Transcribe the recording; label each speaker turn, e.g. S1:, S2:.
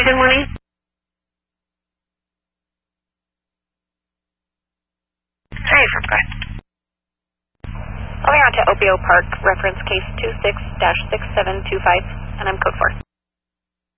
S1: good morning.
S2: Hi, from Glen. Moving on to Opio Park, reference case 26-6725, and I'm code 4.